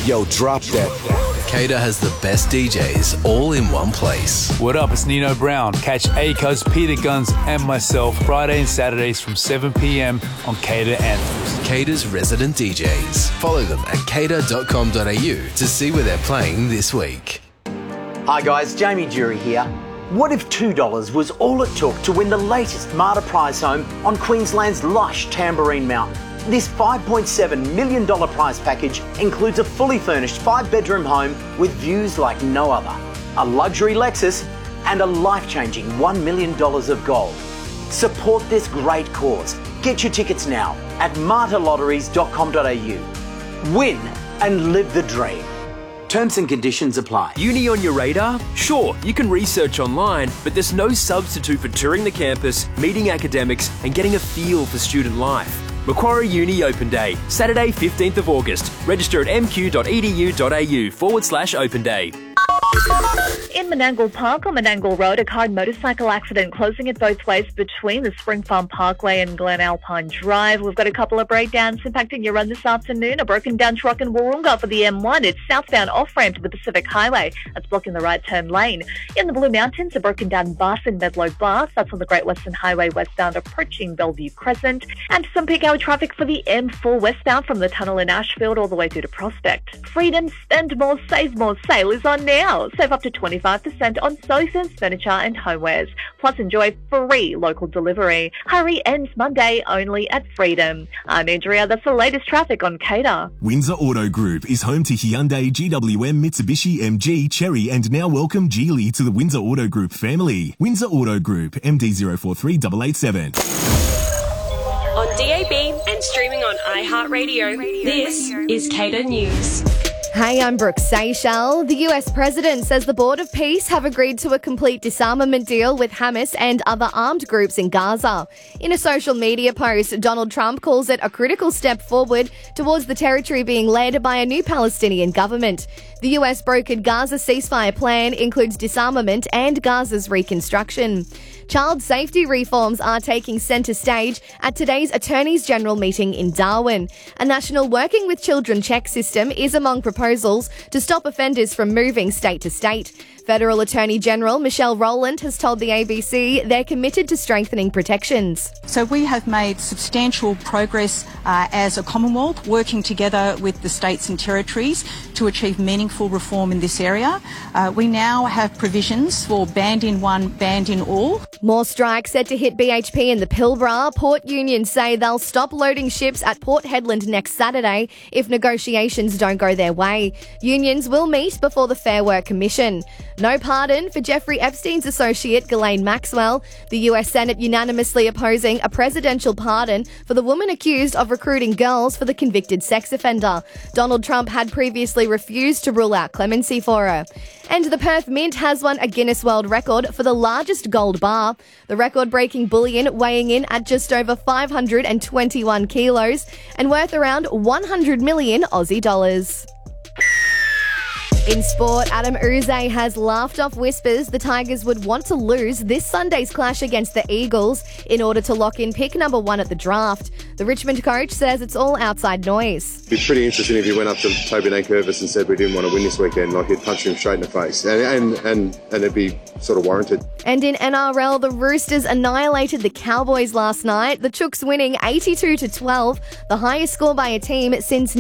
Yo, drop that. Cater has the best DJs all in one place. What up, it's Nino Brown. Catch Akos, Peter Guns and myself Friday and Saturdays from 7 p.m. on Cater Anthems. Cater's resident DJs. Follow them at cater.com.au to see where they're playing this week. Hi guys, Jamie Jury here. What if $2 was all it took to win the latest Marta prize home on Queensland's lush Tamborine Mountain? This $5.7 million prize package includes a fully furnished 5-bedroom home with views like no other, a luxury Lexus and a life-changing $1 million of gold. Support this great cause. Get your tickets now at martalotteries.com.au. Win and live the dream. Terms and conditions apply. Uni on your radar? Sure, you can research online, but there's no substitute for touring the campus, meeting academics and getting a feel for student life. Macquarie Uni Open Day, Saturday 15th of August. Register at mq.edu.au/Open Day. In Menangle Park on Menangle Road, a car and motorcycle accident closing it both ways between the Spring Farm Parkway and Glen Alpine Drive. We've got a couple of breakdowns impacting your run this afternoon. A broken down truck in Wahroonga for the M1. It's southbound off-ramp to the Pacific Highway. That's blocking the right turn lane. In the Blue Mountains, a broken down bus in Medlow Bus. That's on the Great Western Highway westbound approaching Bellevue Crescent. And some peak hour traffic for the M4 westbound from the tunnel in Ashfield all the way through to Prospect. Freedom Spend More, Save More sale is on now. Save up to 25% on sofas, furniture and homewares. Plus enjoy free local delivery. Hurry ends Monday only at Freedom. I'm Andrea. That's the latest traffic on Cater. Windsor Auto Group is home to Hyundai, GWM, Mitsubishi, MG, Chery and now welcome Geely to the Windsor Auto Group family. Windsor Auto Group, MD043887. On DAB and streaming on iHeartRadio, this is Cater News. Hey, I'm Brooke Seychelles. The US President says the Board of Peace have agreed to a complete disarmament deal with Hamas and other armed groups in Gaza. In a social media post, Donald Trump calls it a critical step forward towards the territory being led by a new Palestinian government. The US brokered Gaza ceasefire plan includes disarmament and Gaza's reconstruction. Child safety reforms are taking centre stage at today's Attorneys General meeting in Darwin. A national Working with Children check system is among proposals to stop offenders from moving state to state. Federal Attorney General Michelle Rowland has told the ABC they're committed to strengthening protections. So we have made substantial progress as a Commonwealth, working together with the states and territories to achieve meaningful reform in this area. We now have provisions for banned in one, banned in all. More strikes set to hit BHP in the Pilbara. Port unions say they'll stop loading ships at Port Hedland next Saturday if negotiations don't go their way. Unions will meet before the Fair Work Commission. No pardon for Jeffrey Epstein's associate, Ghislaine Maxwell. The US Senate unanimously opposing a presidential pardon for the woman accused of recruiting girls for the convicted sex offender. Donald Trump had previously refused to rule out clemency for her. And the Perth Mint has won a Guinness World Record for the largest gold bar. The record-breaking bullion weighing in at just over 521 kilos and worth around 100 million Aussie dollars. In sport, Adam Uze has laughed off whispers the Tigers would want to lose this Sunday's clash against the Eagles in order to lock in pick number 1 at the draft. The Richmond coach says it's all outside noise. It'd be pretty interesting if you went up to Toby Nankervis and said we didn't want to win this weekend, like he'd punch him straight in the face, and it'd be sort of warranted. And in NRL, the Roosters annihilated the Cowboys last night. The Chooks winning 82-12, the highest score by a team since